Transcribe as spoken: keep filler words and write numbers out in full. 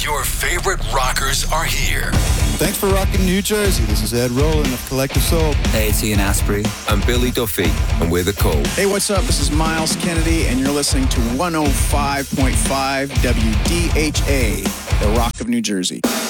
Your favorite rockers are here. Thanks for rocking New Jersey. This is Ed Roland of Collective Soul. Hey, it's Ian Asprey. I'm Billy Duffy, and we're The Call. Hey, what's up? This is Miles Kennedy, and you're listening to one oh five point five W D H A, the Rock of New Jersey.